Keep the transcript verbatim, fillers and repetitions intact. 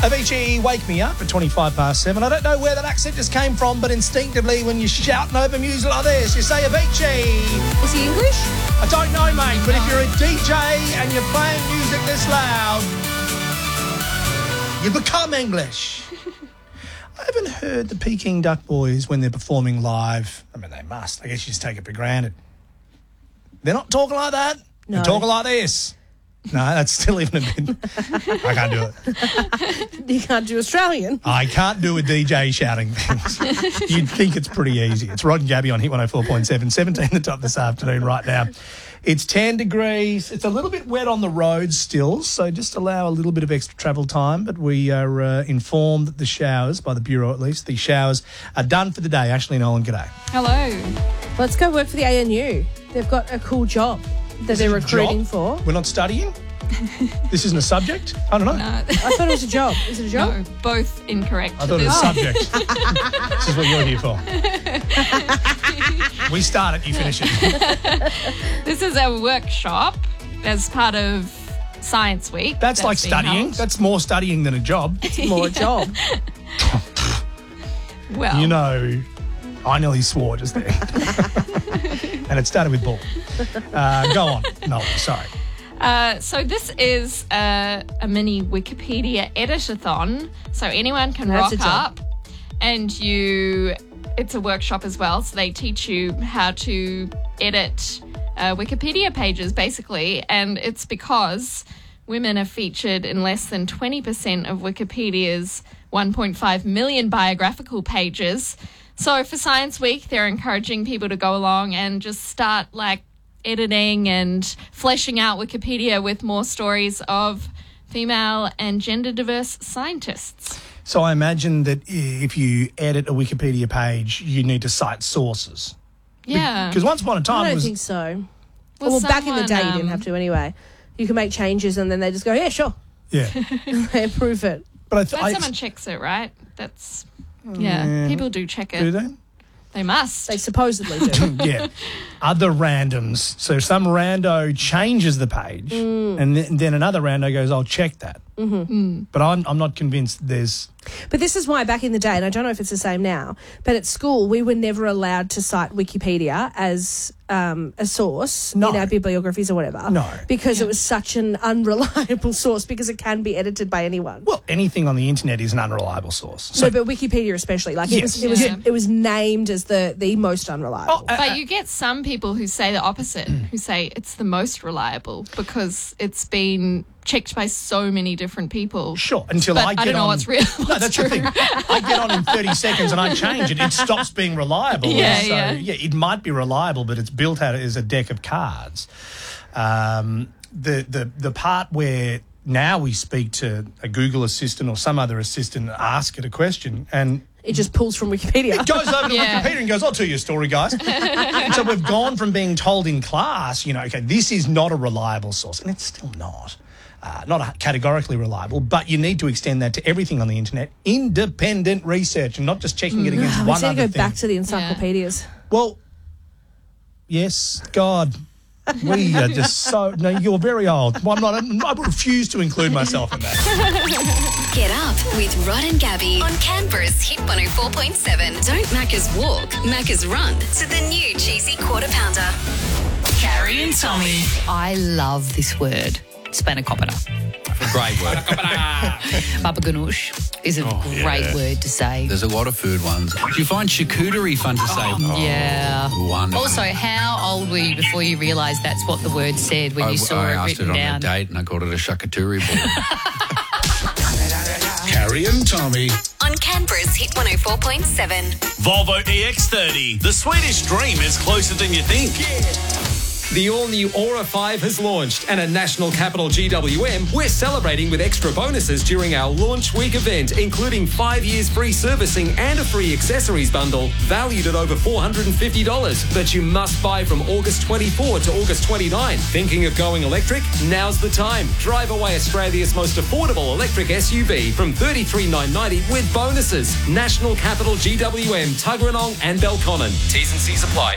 Avicii, Wake Me Up at twenty-five past seven. I don't know where that accent just came from, but instinctively when you're shouting over music like this, you say Avicii. Is he English? I don't know, mate, but if you're a D J and you're playing music this loud, you become English. I haven't heard the Peking Duck Boys when they're performing live. I mean, they must. I guess you just take it for granted. They're not talking like that. No. They're talking like this. No, that's still even a bit... I can't do it. You can't do Australian. I can't do a D J shouting things. You'd think it's pretty easy. It's Rod and Gabby on Hit one oh four point seven. seventeen the top this afternoon right now. It's ten degrees. It's a little bit wet on the roads still, so just allow a little bit of extra travel time. But we are uh, informed that the showers, by the Bureau at least, the showers are done for the day. Ashley Nolan, g'day. Hello. Let's go work for the A N U. They've got a cool job that Is they're it a recruiting job? for. We're not studying? This isn't a subject? I don't know. No. I thought it was a job. Is it a job? No, both incorrect. I thought it was a subject. This is what you're here for. We start it, you finish it. This is a workshop as part of Science Week. That's, like being studying. held. That's more studying than a job. It's more a job. Well, You know, I nearly swore just there. And it started with bull. Uh, go on. No, sorry. Uh, so this is a, a mini Wikipedia edit-a-thon. So anyone can That's a rock job. up and you... It's a workshop as well, so they teach you how to edit uh, Wikipedia pages, basically. And it's because women are featured in less than twenty percent of Wikipedia's one point five million biographical pages. So for Science Week, they're encouraging people to go along and just start, like, editing and fleshing out Wikipedia with more stories of female and gender diverse scientists. So I imagine that if you edit a Wikipedia page, you need to cite sources. Yeah. Because once upon a time I it don't was... think so. Well, Well, back in the someone, day, you didn't um, have to anyway. You can make changes and then they just go, yeah, sure. Yeah. They approve it. But I, th- But I someone checks it, right? That's... Yeah, Yeah. people do check it. do they? They must. They supposedly do. Yeah. Other randoms. So some rando changes the page and th- then another rando goes, I'll check that. Mm-hmm. But I'm, I'm not convinced there's... But this is why back in the day, and I don't know if it's the same now, but at school we were never allowed to cite Wikipedia as um, a source No. in our bibliographies or whatever. No. Because it was such an unreliable source because it can be edited by anyone. Well, anything on the internet is an unreliable source. So, no, but Wikipedia especially. Like it Yes. was it was Yeah. it was named as the, the most unreliable. Oh, uh, But you get some people who say the opposite, who say it's the most reliable because it's been checked by so many different people. sure, until But I I get don't know on... what's real, No, what's that's true. the thing. I get on in thirty seconds and I change it. It stops being reliable. Yeah, so, yeah. yeah, it might be reliable, but it's built out as a deck of cards. Um, the, the, the part where now we speak to a Google assistant or some other assistant and ask it a question and... It just pulls from Wikipedia. It goes over to Yeah. Wikipedia and goes, I'll tell you a story, guys. And so we've gone from being told in class, you know, okay, this is not a reliable source, and it's still not. Uh, not a categorically reliable, but you need to extend that to everything on the internet. Independent research and not just checking it against we one need to other go thing. back to the encyclopedias. Well, yes, God. We are just so... No, you're very old. Well, I'm not, I refuse to include myself in that. Get up with Rod and Gabby on Canberra's Hit one oh four point seven. Don't Macca's walk, Macca's run to the new cheesy quarter pounder. Carrie and Tommy. I love this word, spanakopita. Great word. Baba ganoush is a great word to say. There's a lot of food ones. Do you find charcuterie fun to say? Oh, Yeah. wonderful. Also, how old were you before you realised that's what the word said when I, you saw I it asked written it on down? a date and I called it a charcuterie board. Carrie and Tommy. On Canberra's Hit one oh four point seven. Volvo E X thirty. The Swedish dream is closer than you think. The all-new Aura five has launched, and at National Capital G W M, we're celebrating with extra bonuses during our launch week event, including five years free servicing and a free accessories bundle valued at over four hundred fifty dollars that you must buy from August twenty-fourth to August twenty-ninth. Thinking of going electric? Now's the time. Drive away Australia's most affordable electric S U V from thirty-three thousand nine hundred ninety with bonuses. National Capital G W M, Tuggeranong and Belconnen. T's and C's apply.